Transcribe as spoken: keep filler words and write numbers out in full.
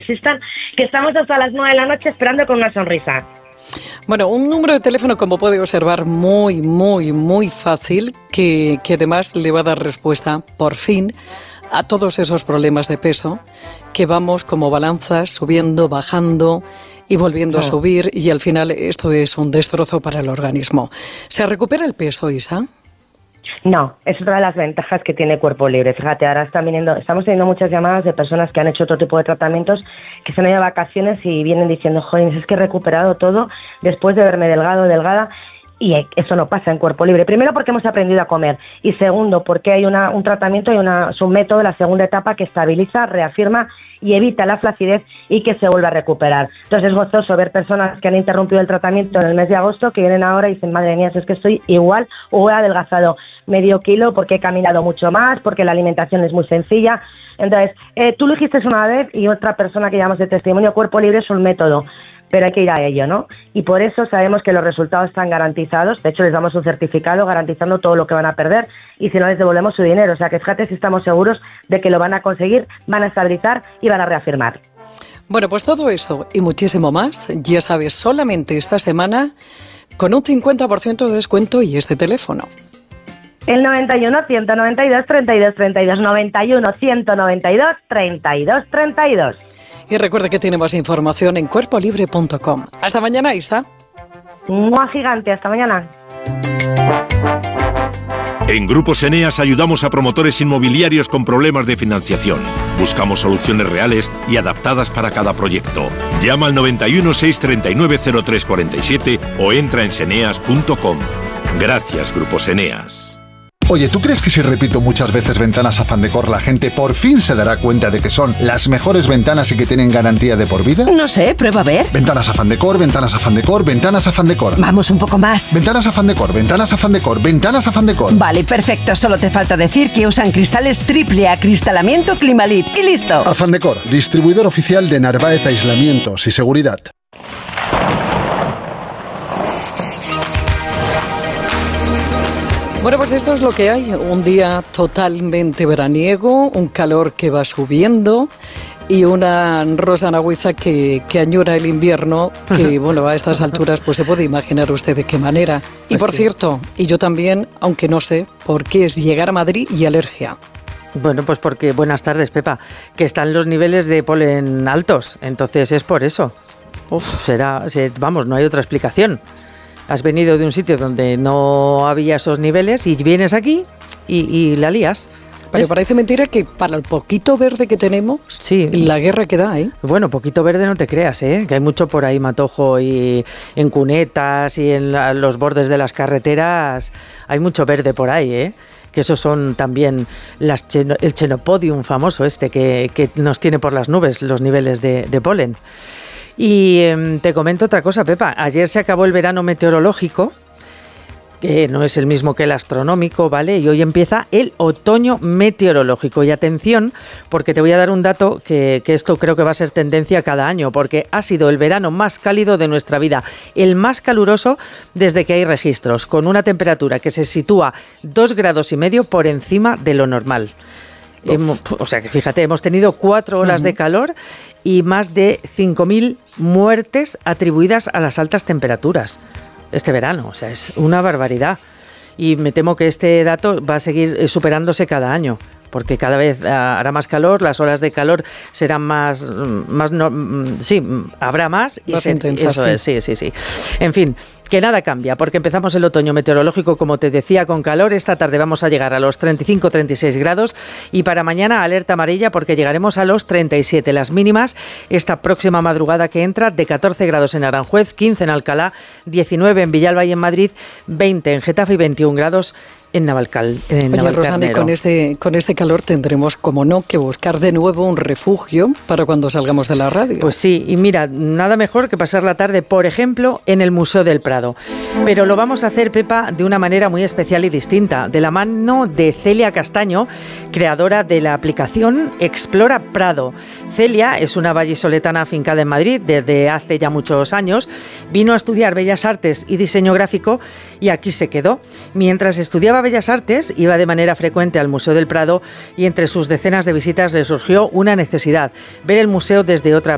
existan, que estamos hasta las nueve de la noche esperando con una sonrisa. Bueno, un número de teléfono, como puede observar, muy, muy, muy fácil, que, que además le va a dar respuesta, por fin, a todos esos problemas de peso que vamos como balanzas subiendo, bajando y volviendo a subir, y al final esto es un destrozo para el organismo. ¿Se recupera el peso, Isa? No, es otra de las ventajas que tiene Cuerpo Libre. Fíjate, ahora están viniendo, estamos teniendo muchas llamadas de personas que han hecho otro tipo de tratamientos, que se han ido de vacaciones y vienen diciendo, joder, es que he recuperado todo después de verme delgado, delgada. Y eso no pasa en Cuerpo Libre. Primero, porque hemos aprendido a comer. Y segundo, porque hay una, un tratamiento y una, es un método, la segunda etapa, que estabiliza, reafirma y evita la flacidez y que se vuelva a recuperar. Entonces es gozoso ver personas que han interrumpido el tratamiento en el mes de agosto, que vienen ahora y dicen, madre mía, es que estoy igual o he adelgazado medio kilo porque he caminado mucho más, porque la alimentación es muy sencilla. Entonces, eh, tú lo dijiste una vez y otra persona que llamamos de testimonio, Cuerpo Libre es un método, pero hay que ir a ello, ¿no? Y por eso sabemos que los resultados están garantizados. De hecho, les damos un certificado garantizando todo lo que van a perder y si no, les devolvemos su dinero. O sea, que fíjate si estamos seguros de que lo van a conseguir, van a estabilizar y van a reafirmar. Bueno, pues todo eso y muchísimo más, ya sabes, solamente esta semana con un cincuenta por ciento de descuento y este teléfono. El noventa y uno, ciento noventa y dos, treinta y dos, treinta y dos, noventa y uno, ciento noventa y dos, treinta y dos, treinta y dos. Y recuerde que tiene más información en cuerpo libre punto com. Hasta mañana, Isa. ¡Mua gigante! Hasta mañana. En Grupos Eneas ayudamos a promotores inmobiliarios con problemas de financiación. Buscamos soluciones reales y adaptadas para cada proyecto. Llama al noventa y uno, seiscientos treinta y nueve, cero tres cuarenta y siete o entra en seneas punto com. Gracias, Grupos Eneas. Oye, ¿tú crees que si repito muchas veces Ventanas Afandecor, la gente por fin se dará cuenta de que son las mejores ventanas y que tienen garantía de por vida? No sé, prueba a ver. Ventanas Afandecor, Ventanas Afandecor, Ventanas Afandecor. Vamos un poco más. Ventanas Afandecor, Ventanas Afandecor, Ventanas Afandecor. Vale, perfecto. Solo te falta decir que usan cristales triple acristalamiento Climalit. Y listo. Afandecor, distribuidor oficial de Narváez Aislamientos y Seguridad. Bueno, pues esto es lo que hay, un día totalmente veraniego, un calor que va subiendo y una Rosa Nahuisa que, que añora el invierno, que bueno, a estas alturas pues se puede imaginar usted de qué manera. Y por cierto, y yo también, aunque no sé por qué es llegar a Madrid y alergia. Bueno, pues porque, buenas tardes, Pepa, que están los niveles de polen altos, entonces es por eso. Uf, será, vamos, no hay otra explicación. Has venido de un sitio donde no había esos niveles y vienes aquí y, y la lías. Pero parece mentira que para el poquito verde que tenemos, sí, la guerra que da, ¿eh? Bueno, poquito verde no te creas, ¿eh? Que hay mucho por ahí, Matojo, y en cunetas y en la, los bordes de las carreteras hay mucho verde por ahí, ¿eh? Que esos son también las cheno, el Chenopodium famoso este que, que nos tiene por las nubes los niveles de, de polen. Y eh, te comento otra cosa, Pepa. Ayer se acabó el verano meteorológico, que no es el mismo que el astronómico, ¿vale? Y hoy empieza el otoño meteorológico. Y atención, porque te voy a dar un dato que, que esto creo que va a ser tendencia cada año, porque ha sido el verano más cálido de nuestra vida, el más caluroso desde que hay registros, con una temperatura que se sitúa dos grados y medio por encima de lo normal. Hemos, o sea que fíjate, hemos tenido cuatro horas uh-huh. de calor y más de cinco mil muertes atribuidas a las altas temperaturas este verano. O sea, es una barbaridad. Y me temo que este dato va a seguir superándose cada año, porque cada vez hará más calor, las olas de calor serán más, más no, sí, habrá más y más se, intensas, eso es, sí, sí, sí. En fin, que nada cambia, porque empezamos el otoño meteorológico, como te decía, con calor. Esta tarde vamos a llegar a los treinta y cinco a treinta y seis grados y para mañana alerta amarilla porque llegaremos a los treinta y siete. Las mínimas esta próxima madrugada que entra de catorce grados en Aranjuez, quince en Alcalá, diecinueve en Villalba y en Madrid, veinte en Getafe y veintiún grados en Navalcal. En Oye, Rosana, con este, con este calor tendremos, como no, que buscar de nuevo un refugio para cuando salgamos de la radio. Pues sí, y mira, nada mejor que pasar la tarde, por ejemplo, en el Museo del Prado. Pero lo vamos a hacer, Pepa, de una manera muy especial y distinta, de la mano de Celia Castaño, creadora de la aplicación Explora Prado. Celia es una vallisoletana afincada en Madrid desde hace ya muchos años. Vino a estudiar Bellas Artes y Diseño Gráfico y aquí se quedó. Mientras estudiaba Bellas Artes, iba de manera frecuente al Museo del Prado y entre sus decenas de visitas le surgió una necesidad: ver el museo desde otra